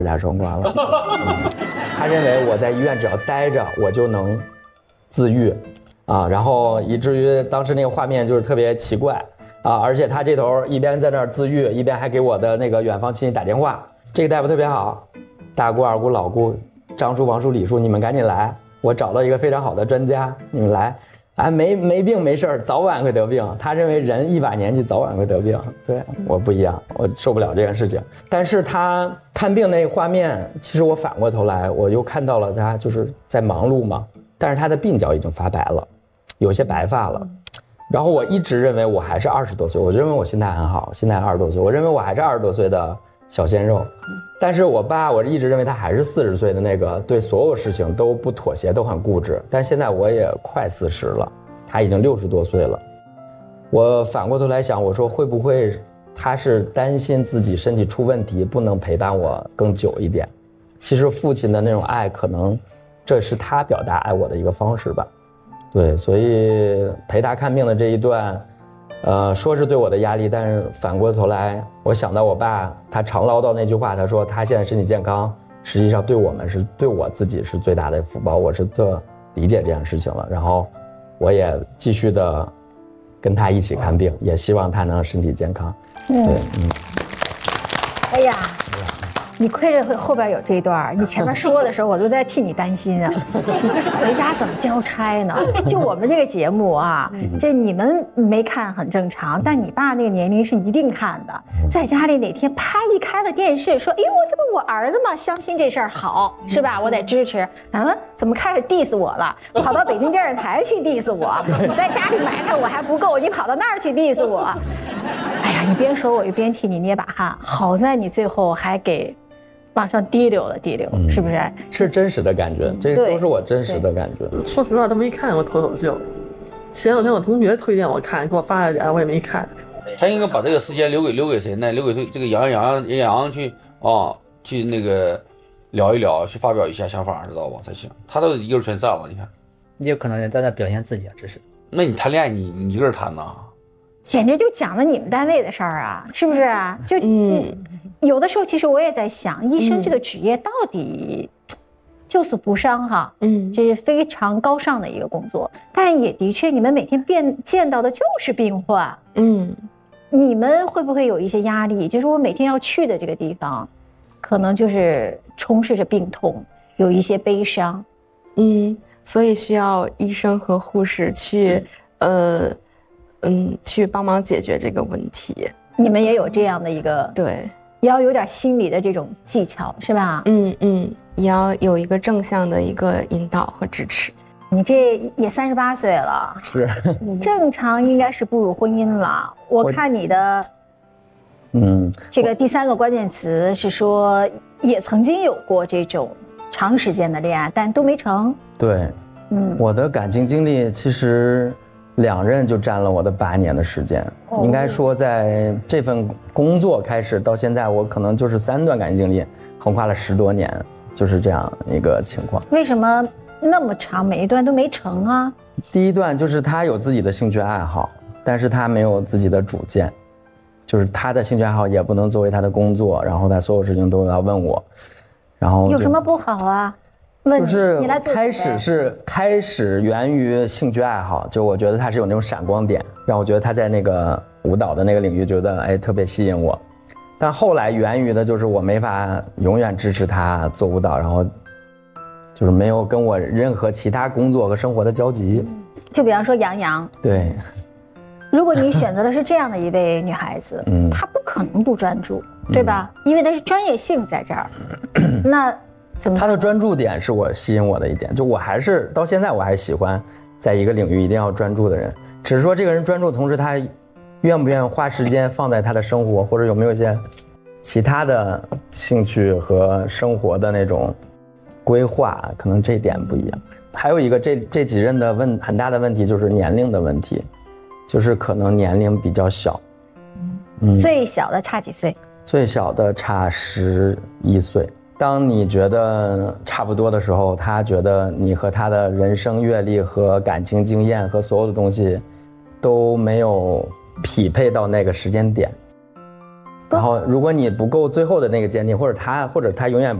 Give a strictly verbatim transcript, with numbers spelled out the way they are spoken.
俩双挂了、嗯。他认为我在医院只要待着，我就能自愈啊，然后以至于当时那个画面就是特别奇怪啊，而且他这头一边在那儿自愈，一边还给我的那个远房亲戚打电话。这个大夫特别好，大姑、二姑、老姑、张叔、王叔、李叔，你们赶紧来，我找到一个非常好的专家，你们来。啊，没没病没事，早晚会得病。他认为人一把年纪早晚会得病，对我不一样，我受不了这件事情。但是他看病那个画面，其实我反过头来，我又看到了他就是在忙碌嘛，但是他的鬓角已经发白了，有些白发了。然后我一直认为我还是二十多岁，我认为我心态很好，心态二十多岁，我认为我还是二十多岁的小鲜肉。但是我爸，我一直认为他还是四十岁的那个，对所有事情都不妥协，都很固执。但现在我也快四十了，他已经六十多岁了。我反过头来想，我说会不会他是担心自己身体出问题，不能陪伴我更久一点？其实父亲的那种爱，可能这是他表达爱我的一个方式吧。对，所以陪他看病的这一段。呃，说是对我的压力，但是反过头来，我想到我爸，他常唠叨那句话，他说他现在身体健康，实际上对我们是对我自己是最大的福报，我是特理解这件事情了。然后，我也继续的跟他一起看病，也希望他能身体健康。嗯，对，嗯。 哎呀。你亏着后边有这一段，你前面说的时候我都在替你担心啊。你说这回家怎么交差呢？就我们这个节目啊，这你们没看很正常，但你爸那个年龄是一定看的。在家里哪天啪一开了电视，说：“哎呦，这不我儿子吗？相亲这事儿好是吧？我得支持。”啊，怎么开始 diss 我了？跑到北京电视台去 diss 我？你在家里埋汰我还不够，你跑到那儿去 diss 我？哎呀，你边说我就边替你捏把汗。好在你最后还给。往上滴溜了滴溜、嗯、是不是是真实的感觉，这都是我真实的感觉。 说实话都没看过脱口秀，前两天我同学推荐我看，给我发了点我也没看。 他应该把这个时间留给留给谁呢？留给这个杨洋杨杨洋去啊，去那个聊一聊，去发表一下想法，知道吧？才行。他都一个人全占了，你看。 你有可能在那表现自己啊，这是。 那你谈恋爱你你一个人谈呢？ 简直就讲了你们单位的事儿啊，是不是啊？就嗯。有的时候，其实我也在想，医生这个职业到底救死扶伤哈，嗯，这是非常高尚的一个工作，但也的确，你们每天变见到的就是病患，嗯，你们会不会有一些压力？就是我每天要去的这个地方，可能就是充斥着病痛，有一些悲伤， 嗯，所以需要医生和护士去，呃，嗯，去帮忙解决这个问题。 你们也有这样的一个对。 也要有点心理的这种技巧，是吧？ 嗯嗯，也要有一个正向的一个引导和支持。 你这也三十八岁了， 是正常应该是步入婚姻了。我看你的，嗯，这个第三个关键词是说也曾经有过这种长时间的恋爱，但都没成。 对，嗯，我的感情经历其实。两任就占了我的八年的时间，哦、应该说在这份工作开始到现在，我可能就是三段感情经历，横跨了十多年，就是这样一个情况。 为什么那么长，每一段都没成啊？ 第一段就是他有自己的兴趣爱好，但是他没有自己的主见，就是他的兴趣爱好也不能作为他的工作，然后他所有事情都要问我，然后有什么不好啊？ 就是开始是开始源于兴趣爱好，就我觉得他是有那种闪光点，让我觉得他在那个舞蹈的那个领域觉得哎特别吸引我，但后来源于的就是我没法永远支持他做舞蹈，然后就是没有跟我任何其他工作和生活的交集。 就比方说杨洋， 对， 如果你选择的是这样的一位女孩子，嗯，她不可能不专注，对吧？嗯、因为她是专业性在这儿，那。 他的专注点是我吸引我的一点，就我还是到现在我还是喜欢在一个领域一定要专注的人，只是说这个人专注的同时，他愿不愿意花时间放在他的生活，或者有没有一些其他的兴趣和生活的那种规划，可能这一点不一样。还有一个这这几任的问很大的问题就是年龄的问题，就是可能年龄比较小， 嗯，最小的差几岁？ 最小的差十一岁。当你觉得差不多的时候，他觉得你和他的人生阅历和感情经验和所有的东西都没有匹配到那个时间点， 然后如果你不够最后的那个坚定，或者他或者他永远